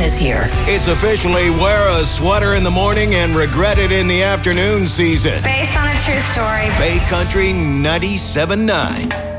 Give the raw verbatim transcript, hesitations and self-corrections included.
is here. It's officially wear a sweater in the morning and regret it in the afternoon season. Based on a true story. Bay Country ninety-seven point nine.